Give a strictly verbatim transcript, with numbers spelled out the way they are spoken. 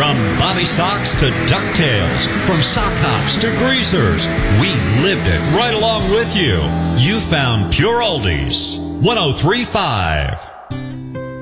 From Bobby Socks to DuckTales, from sock hops to greasers, we lived it right along with you. You found Pure Oldies, one oh three point five.